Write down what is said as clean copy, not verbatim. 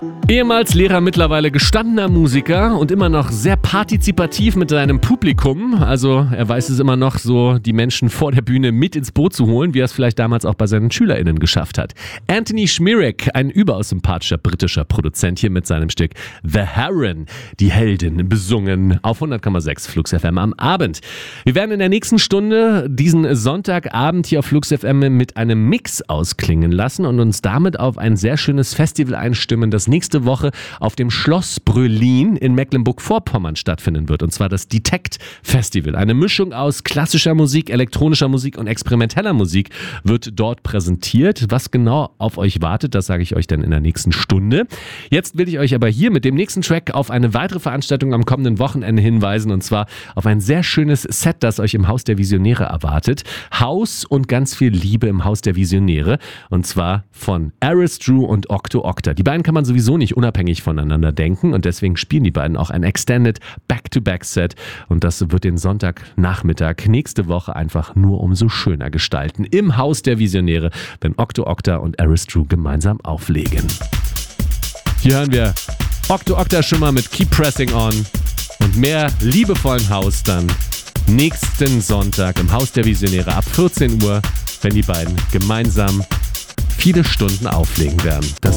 Ehemals Lehrer, mittlerweile gestandener Musiker und immer noch sehr partizipativ mit seinem Publikum. Also er weiß es immer noch, so die Menschen vor der Bühne mit ins Boot zu holen, wie er es vielleicht damals auch bei seinen SchülerInnen geschafft hat. Anthony Schmierek, ein überaus sympathischer britischer Produzent hier mit seinem Stück The Heron, die Heldin, besungen auf 100,6 Flux FM am Abend. Wir werden in der nächsten Stunde diesen Sonntagabend hier auf Flux FM mit einem Mix ausklingen lassen und uns damit auf ein sehr schönes Festival einstimmen, das nächste Woche auf dem Schloss Brülin in Mecklenburg-Vorpommern stattfinden wird. Und zwar das Detect Festival. Eine Mischung aus klassischer Musik, elektronischer Musik und experimenteller Musik wird dort präsentiert. Was genau auf euch wartet, das sage ich euch dann in der nächsten Stunde. Jetzt will ich euch aber hier mit dem nächsten Track auf eine weitere Veranstaltung am kommenden Wochenende hinweisen. Und zwar auf ein sehr schönes Set, das euch im Haus der Visionäre erwartet. Haus und ganz viel Liebe im Haus der Visionäre. Und zwar von Aris Drew und Octo Octa. Die beiden kann man sowieso nicht unabhängig voneinander denken und deswegen spielen die beiden auch ein Extended Back-to-Back-Set und das wird den Sonntagnachmittag nächste Woche einfach nur umso schöner gestalten im Haus der Visionäre, wenn Octo Octa und Aris Drew gemeinsam auflegen. Hier hören wir Octo Octa schon mal mit Keep Pressing On und mehr liebevollen Haus dann nächsten Sonntag im Haus der Visionäre ab 14 Uhr, wenn die beiden gemeinsam viele Stunden auflegen werden. Das